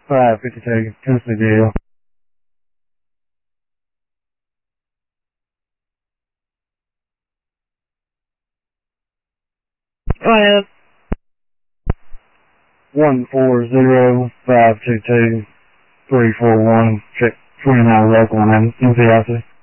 552, Tennessee. Go ahead. 140-522-341, check 29 local and MPIC.